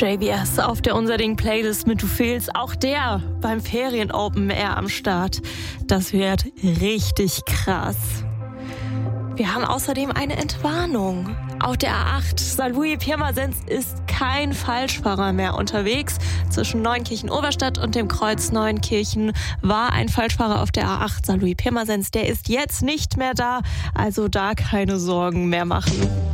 JVS auf der Unser-Ding-Playlist mit Du fehlst. Auch der beim Ferien-Open Air am Start. Das wird richtig krass. Wir haben außerdem eine Entwarnung. Auf der A8 Saarlouis-Pirmasens ist kein Falschfahrer mehr unterwegs. Zwischen Neunkirchen-Oberstadt und dem Kreuz Neunkirchen war ein Falschfahrer auf der A8 Saarlouis-Pirmasens. Der ist jetzt nicht mehr da, also da keine Sorgen mehr machen.